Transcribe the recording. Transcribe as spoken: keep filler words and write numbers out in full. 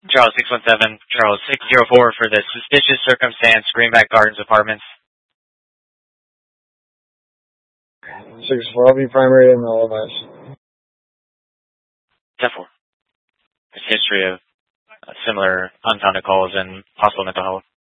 Charles six one seven, Charles six zero four for the suspicious circumstance, Greenback Gardens Apartments. six four, I'll be primary and all of us. ten four. There's history of uh, similar unfounded calls and possible mental health.